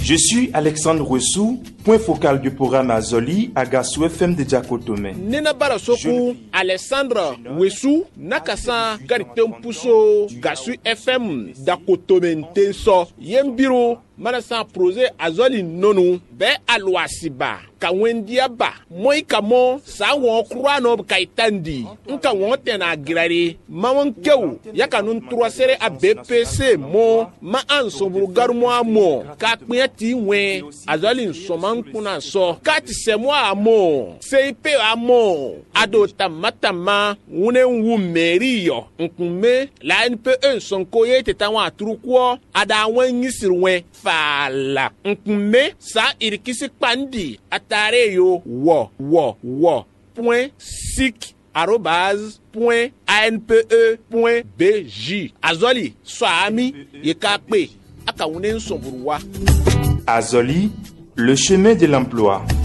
Je suis Alexandre Wessou, point focal du programme Azoli à Gassou FM de Diakotome. Nina Barasoku, Alexandre Wessou, Nakasa, Garitem Pousso, Gassou FM, Dakotome Tenso, Yembiro, Marasa Proze Azoli Nonu, Be Aluasiba, Kawendiaba, Moi Kamo, Sawo Krano Kaitandi, Nka Wotena Girari, Mawankeu, Yakanun Troisere a BPC, Mo, Ma Ansobru Garmoa Mo, Kakmiati We, Azoli Soman Kuna So, Kat Semoa Amo, Seipe Amo, Ado Tamatama, Une Merio, Nkume, la NPE son koye tetawa trukwo, Ada Wenisirwe, Fala, Nkume, Sa Irikisi Pandi, Atare yo, point sik, @, .anpe.bj. Azoli, Swami, Yekakpe, Akawunen Somburwa. Azoli, le chemin de l'emploi.